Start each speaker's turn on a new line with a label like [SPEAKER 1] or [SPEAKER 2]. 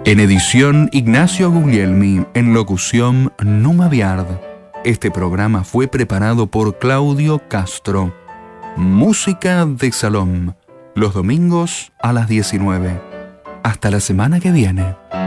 [SPEAKER 1] En edición Ignacio Guglielmi, en locución Numa Viard. Este programa fue preparado por Claudio Castro. Música de salón, los domingos a las 19. Hasta la semana que viene.